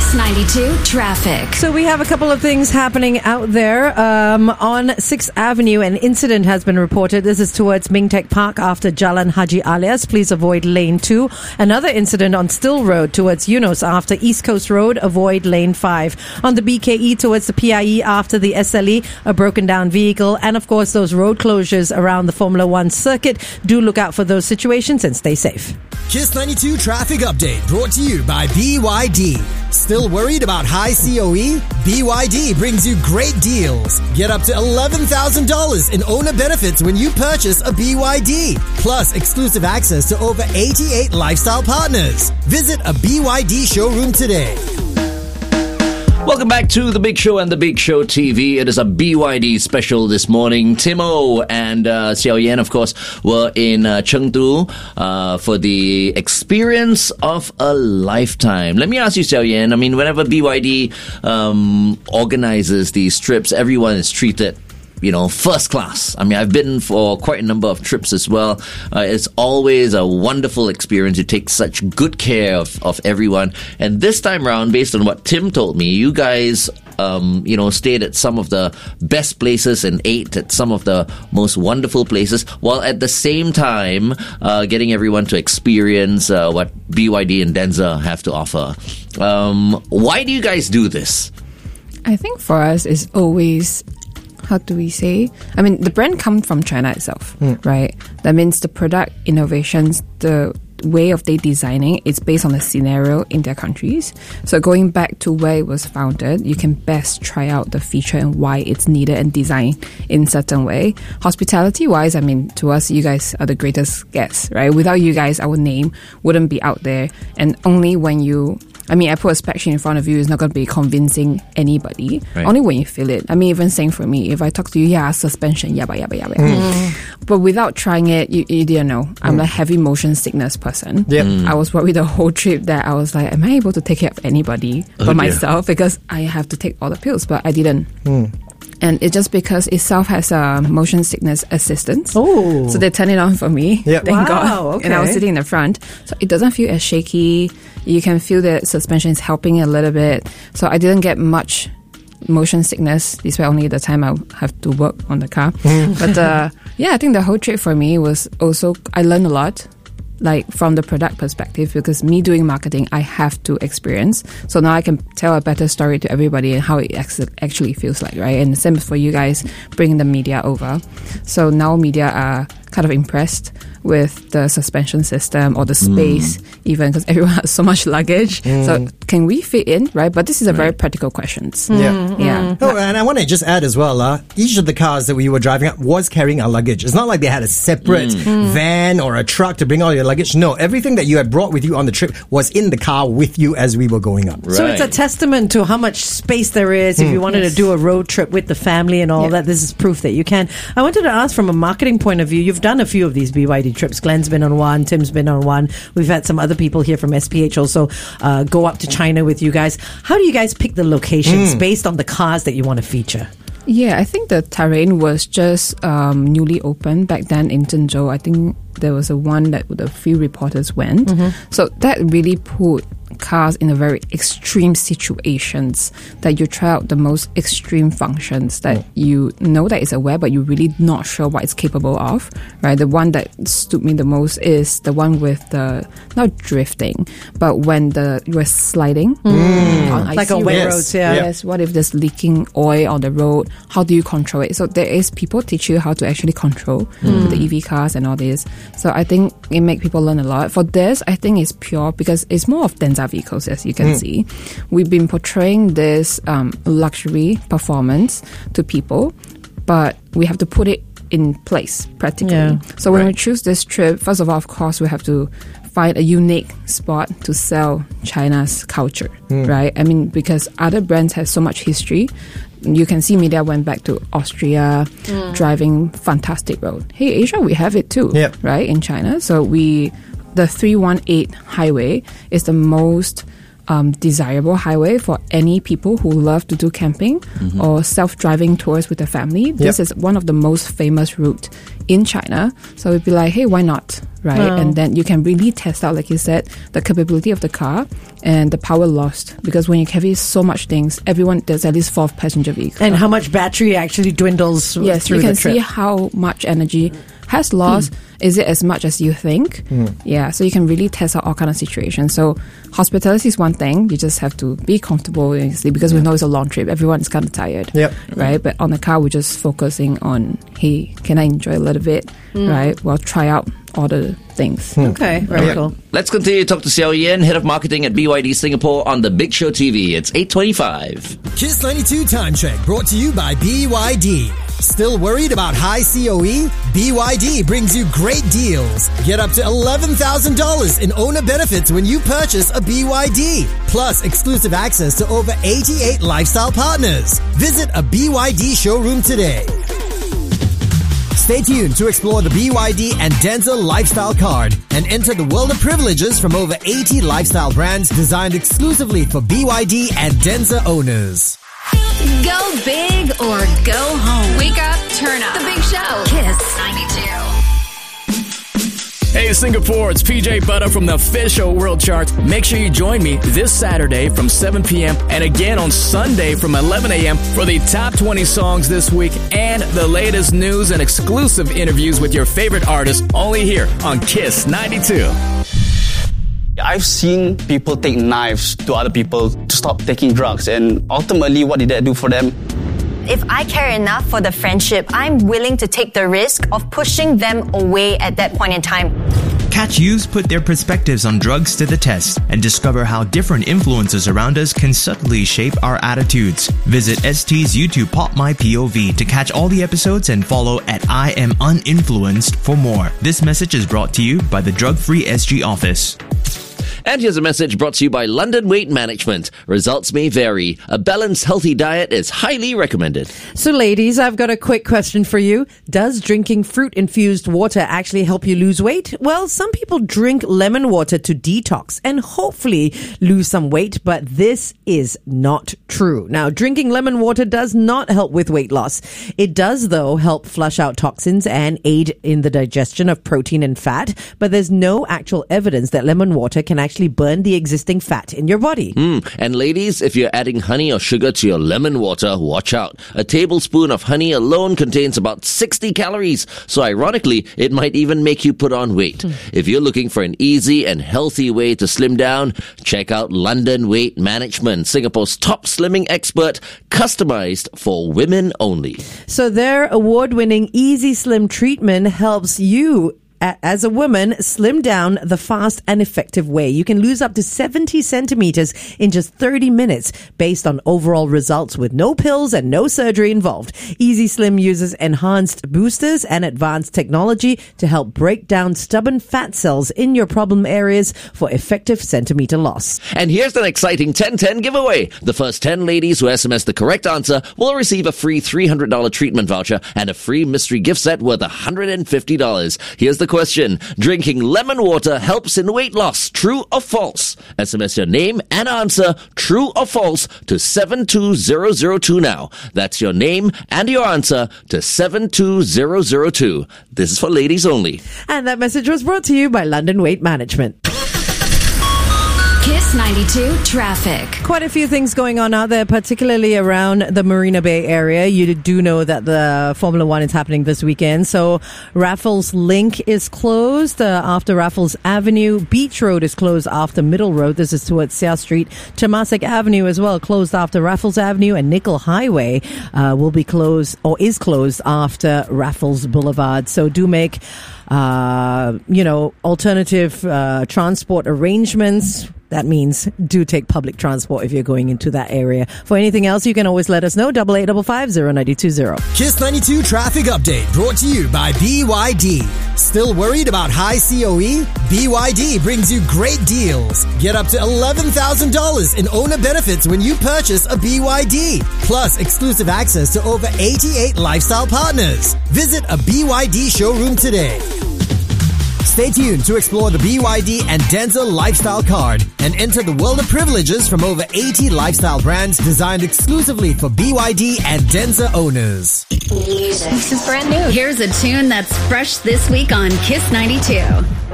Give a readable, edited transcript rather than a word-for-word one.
Kiss 92 traffic. So we have a couple of things happening out there. On 6th Avenue, an incident has been reported. This is towards Ming Tech Park after Jalan Haji Alias. Please avoid lane 2. Another incident on Still Road towards Eunos after East Coast Road. Avoid lane 5. On the BKE towards the PIE after the SLE, a broken down vehicle. And of course, those road closures around the Formula 1 circuit. Do look out for those situations and stay safe. Kiss 92 traffic update brought to you by BYD. Still worried about high COE? BYD brings you great deals. Get up to $11,000 in owner benefits when you purchase a BYD. Plus exclusive access to over 88 lifestyle partners. Visit a BYD showroom today. Welcome back to The Big Show and The Big Show TV. It is a BYD special this morning. Timo and Xiao Yan, of course, were in Chengdu for the experience of a lifetime. Let me ask you, Xiao Yan, I mean, whenever BYD organizes these trips, everyone is treated, you know, first class. I mean, I've been for quite a number of trips as well. It's always a wonderful experience. You take such good care of everyone. And this time around, based on what Tim told me, you guys, stayed at some of the best places and ate at some of the most wonderful places, while at the same time, getting everyone to experience what BYD and Denza have to offer. Why do you guys do this? I think for us, it's always... How do we say? I mean, the brand comes from China itself, right? That means the product innovations, the way of they designing, it's based on the scenario in their countries. So going back to where it was founded, you can best try out the feature and why it's needed and designed in certain way. Hospitality-wise, I mean, to us, you guys are the greatest guests, right? Without you guys, our name wouldn't be out there. And only when you... I mean, I put a spec sheet in front of you, it's not going to be convincing anybody. Right. Only when you feel it. I mean, even same for me. If I talk to you, suspension, yabba. But without trying it, you didn't know. I'm a heavy motion sickness person. I was worried the whole trip that I was like, am I able to take care of anybody but myself? Because I have to take all the pills, but I didn't. And it's just because itself has a motion sickness assistance. Oh. So they turn it on for me. Thank God. Okay. And I was sitting in the front. So it doesn't feel as shaky. You can feel the suspension is helping a little bit. So I didn't get much motion sickness. This way only the time I have to work on the car. But I think the whole trip for me was also, I learned a lot. Like from the product perspective, because me doing marketing, I have to experience. So now I can tell a better story to everybody and how it actually feels like, right? And the same for you guys bringing the media over. So now media are kind of impressed with the suspension system or the space even, because everyone has so much luggage. So can we fit in, right? But this is a very practical question. Oh, and I want to just add as well, each of the cars that we were driving up was carrying our luggage. It's not like they had a separate van or a truck to bring all your luggage. No, everything that you had brought with you on the trip was in the car with you as we were going up. So it's a testament to how much space there is if you wanted to do a road trip with the family and all that. This is proof that you can. I wanted to ask from a marketing point of view, you've done a few of these BYD trips. Glenn's been on one, Tim's been on one. We've had some other people here from SPH also go up to China with you guys. How do you guys pick the locations based on the cars that you want to feature? Yeah, I think the terrain was just newly opened back then in Zhengzhou. I think there was a one that a few reporters went. So that really put cars in a very extreme situations, that you try out the most extreme functions that you know that it's aware, but you're really not sure what it's capable of, right? The one that stood me the most is the one with the, not drifting, but when you're sliding on like on wet roads. Yes, what if there's leaking oil on the road? How do you control it? So there is people teach you how to actually control the EV cars and all this. So I think it makes people learn a lot. For this, I think it's pure because it's more of Denza vehicles, as you can see. We've been portraying this luxury performance to people, but we have to put it in place practically. So when we choose this trip, first of all, of course, we have to find a unique spot to sell China's culture, right? I mean, because other brands have so much history. You can see media went back to Austria, driving fantastic road. Hey, Asia, we have it too, right? In China. So the 318 highway is the most desirable highway for any people who love to do camping or self-driving tours with their family. This is one of the most famous route in China. So we'd be like, hey, why not? Right? Wow. And then you can really test out, like you said, the capability of the car and the power lost. Because when you carry so much things, there's at least 4 passenger vehicles. And how much battery actually dwindles Yes, through you can the trip. see how much energy has lost. Is it as much as you think? Yeah, so you can really test out all kind of situations. So hospitality is one thing. You just have to be comfortable, obviously, because we know it's a long trip. Everyone is kind of tired. Yep. Right? But on the car, we're just focusing on, hey, can I enjoy a little bit? Right? Well, try out all the things. Okay, very cool. Let's continue to talk to Xiao Yan, Head of Marketing at BYD Singapore on The Big Show TV. It's 8:25. Kiss 92 Time Check brought to you by BYD. Still worried about high COE? BYD brings you great deals. Get up to $11,000 in owner benefits when you purchase a BYD. Plus exclusive access to over 88 lifestyle partners. Visit a BYD showroom today. Stay tuned to explore the BYD and Denza Lifestyle Card and enter the world of privileges from over 80 lifestyle brands designed exclusively for BYD and Denza owners. Go big or go home. Wake up, turn up. The Big Show. Kiss 92. Hey Singapore, it's PJ Butter from the official World Chart. Make sure you join me this Saturday from 7 p.m. and again on Sunday from 11 a.m. for the top 20 songs this week and the latest news and exclusive interviews with your favorite artists only here on Kiss 92. I've seen people take knives to other people to stop taking drugs, and ultimately what did that do for them? If I care enough for the friendship, I'm willing to take the risk of pushing them away at that point in time. Catch youths put their perspectives on drugs to the test and discover how different influences around us can subtly shape our attitudes. Visit ST's YouTube Pop My POV to catch all the episodes and follow at I Am Uninfluenced for more. This message is brought to you by the Drug Free SG office. And here's a message brought to you by London Weight Management. Results may vary. A balanced, healthy diet is highly recommended. So ladies, I've got a quick question for you. Does drinking fruit-infused water actually help you lose weight? Well, some people drink lemon water to detox and hopefully lose some weight, but this is not true. Now, drinking lemon water does not help with weight loss. It does, though, help flush out toxins and aid in the digestion of protein and fat, but there's no actual evidence that lemon water can actually burn the existing fat in your body. And ladies, if you're adding honey or sugar to your lemon water, watch out. A tablespoon of honey alone contains about 60 calories. So ironically, it might even make you put on weight. If you're looking for an easy and healthy way to slim down, check out London Weight Management, Singapore's top slimming expert, customized for women only. So their award-winning Easy Slim treatment helps you as a woman, slim down the fast and effective way. You can lose up to 70 centimeters in just 30 minutes based on overall results with no pills and no surgery involved. Easy Slim uses enhanced boosters and advanced technology to help break down stubborn fat cells in your problem areas for effective centimeter loss. And here's an exciting 10-10 giveaway. The first 10 ladies who SMS the correct answer will receive a free $300 treatment voucher and a free mystery gift set worth $150. Here's the question. Drinking lemon water helps in weight loss. True or false? SMS your name and answer, true or false, to 72002 now. That's your name and your answer to 72002. This is for ladies only. And that message was brought to you by London Weight Management. Kiss 92 traffic. Quite a few things going on out there, particularly around the Marina Bay area. You do know that the Formula One is happening this weekend. So Raffles Link is closed after Raffles Avenue. Beach Road is closed after Middle Road. This is towards Seah Street. Temasek Avenue as well, closed after Raffles Avenue. And Nickel Highway will be closed or is closed after Raffles Boulevard. So do make alternative transport arrangements. That means do take public transport if you're going into that area. For anything else, you can always let us know. 8855-0920. Kiss 92 Traffic Update brought to you by BYD. Still worried about high COE? BYD brings you great deals. Get up to $11,000 in owner benefits when you purchase a BYD. Plus exclusive access to over 88 lifestyle partners. Visit a BYD showroom today. Stay tuned to explore the BYD and Denza Lifestyle Card and enter the world of privileges from over 80 lifestyle brands designed exclusively for BYD and Denza owners. This is brand new. Here's a tune that's fresh this week on Kiss 92.